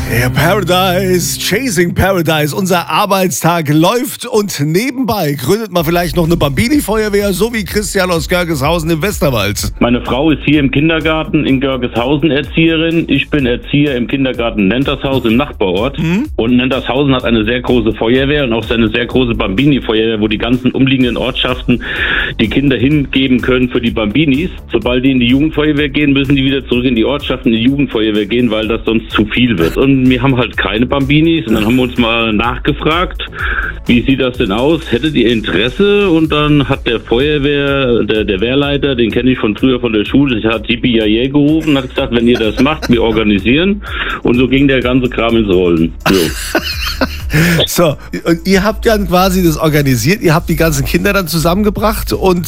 Ja, Paradise, Chasing Paradise, unser Arbeitstag läuft und nebenbei gründet man vielleicht noch eine Bambini-Feuerwehr, so wie Christian aus Görgeshausen im Westerwald. Meine Frau ist hier im Kindergarten in Görgeshausen Erzieherin. Ich bin Erzieher im Kindergarten Nentershaus im Nachbarort. Und Nentershausen hat eine sehr große Feuerwehr und auch eine sehr große Bambini-Feuerwehr, wo die ganzen umliegenden Ortschaften die Kinder hingeben können für die Bambinis. Sobald die in die Jugendfeuerwehr gehen, müssen die wieder zurück in die Ortschaften in die Jugendfeuerwehr gehen, weil das sonst zu viel wird. Und wir haben halt keine Bambinis und dann haben wir uns mal nachgefragt, wie sieht das denn aus? Hättet ihr Interesse? Und dann hat der Feuerwehr, der Wehrleiter, den kenne ich von früher von der Schule, der hat Yippie Yay gerufen und hat gesagt, wenn ihr das macht, wir organisieren. Und so ging der ganze Kram ins Rollen. So, und ihr habt dann quasi das organisiert, ihr habt die ganzen Kinder dann zusammengebracht und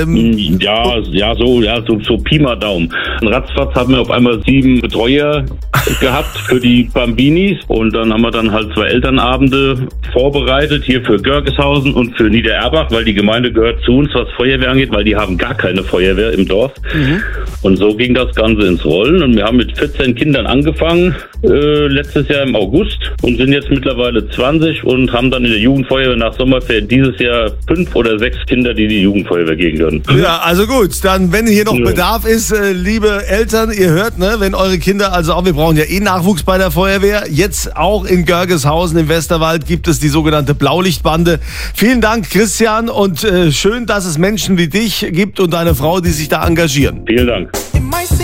so Pi mal Daumen. Und ratzfatz haben wir auf einmal 7 Betreuer gehabt für die Bambinis und dann haben wir dann halt 2 Elternabende vorbereitet, hier für Görgeshausen und für Niedererbach, weil die Gemeinde gehört zu uns, was Feuerwehr angeht, weil die haben gar keine Feuerwehr im Dorf. Und so ging das Ganze ins Rollen und wir haben mit 14 Kindern angefangen, letztes Jahr im August und sind jetzt mittlerweile 20 und haben dann in der Jugendfeuerwehr nach Sommerferien dieses Jahr 5 oder 6 Kinder, die die Jugendfeuerwehr gehen können. Ja, also gut, dann wenn hier noch Bedarf ist, liebe Eltern, ihr hört, ne, wenn eure Kinder, also auch wir brauchen ja Nachwuchs bei der Feuerwehr, jetzt auch in Görgeshausen im Westerwald gibt es die sogenannte Blaulichtbande. Vielen Dank, Christian, und schön, dass es Menschen wie dich gibt und deine Frau, die sich da engagieren. Vielen Dank.